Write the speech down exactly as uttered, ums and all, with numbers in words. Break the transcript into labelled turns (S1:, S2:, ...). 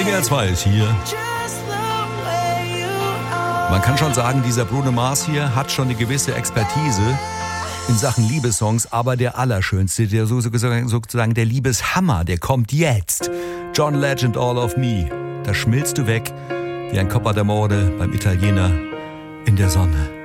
S1: W D R zwei ist hier. Man kann schon sagen, dieser Bruno Mars hier hat schon eine gewisse Expertise in Sachen Liebessongs, aber der allerschönste, der sozusagen der Liebeshammer, der kommt jetzt. John Legend, All of Me. Da schmilzt du weg wie ein Coppa d'Amore beim Italiener in der Sonne.